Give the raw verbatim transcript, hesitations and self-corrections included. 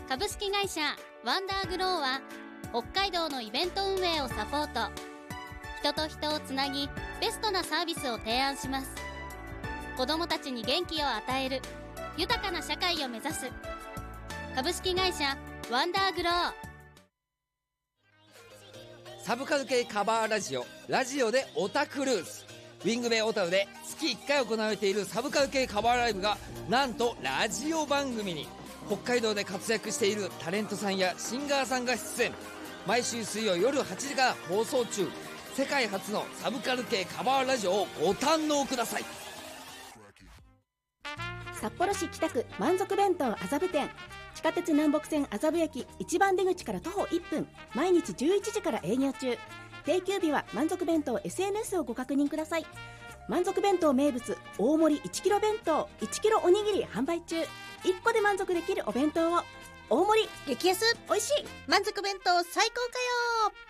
株式会社ワンダーグローは北海道のイベント運営をサポート、人と人をつなぎベストなサービスを提案します。子どもたちに元気を与える豊かな社会を目指す株式会社ワンダーグロー。 サブカル系カバーラジオ、ラジオでオタクルーズ。ウィングベイオタウで月いっかい行われているサブカル系カバーライブがなんとラジオ番組に。北海道で活躍しているタレントさんやシンガーさんが出演。毎週水曜夜はちじから放送中。世界初のサブカル系カバーラジオをご堪能ください。 札幌市北区満足弁当麻布店、地下鉄南北線麻布駅一番出口から徒歩いっぷん、毎日じゅういちじから営業中。定休日は満足弁当 エスエヌエス をご確認ください。満足弁当名物大盛りいちキロ弁当、いちキロおにぎり販売中。いっこで満足できるお弁当を大盛り、 激安、 おいしい満足弁当最高かよ。